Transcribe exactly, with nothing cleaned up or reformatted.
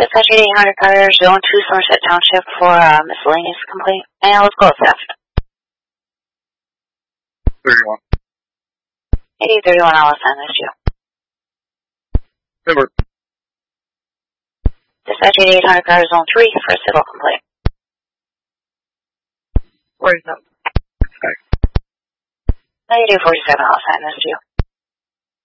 Dispatch eighty-eight hundred Carter, zone two, Somerset Township for uh, miscellaneous complaint. And let's go with theft. thirty-one. eighty-eight thirty-one, I'll assign this to you. Number. Dispatch eighty-eight hundred Carter, zone three for a civil complaint. Where is that? ninety-two forty-seven, I'll assign this to you.